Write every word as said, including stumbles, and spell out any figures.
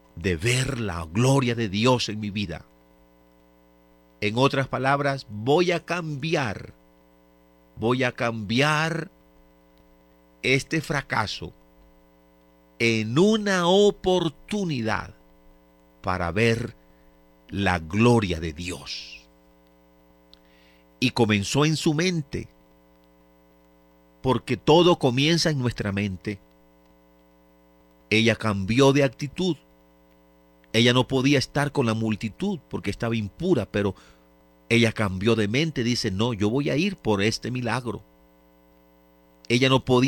de ver la gloria de Dios en mi vida. En otras palabras, voy a cambiar, voy a cambiar este fracaso en una oportunidad para ver la gloria de Dios. Y comenzó en su mente, porque todo comienza en nuestra mente. Ella cambió de actitud. Ella no podía estar con la multitud porque estaba impura, pero ella cambió de mente. Dice, no, yo voy a ir por este milagro. Ella no podía